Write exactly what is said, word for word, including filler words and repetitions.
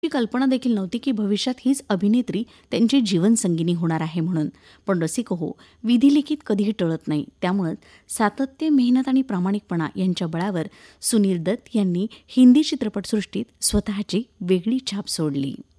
ची कल्पना देखील नव्हती की भविष्यात हीच अभिनेत्री त्यांची जीवनसंगिनी होणार आहे म्हणून. पण रसिको हो, विधिलिखित कधीही टळत नाही. त्यामुळंच सातत्य, मेहनत आणि प्रामाणिकपणा यांच्या बळावर सुनील दत्त यांनी हिंदी चित्रपटसृष्टीत स्वतःची वेगळी छाप सोडली.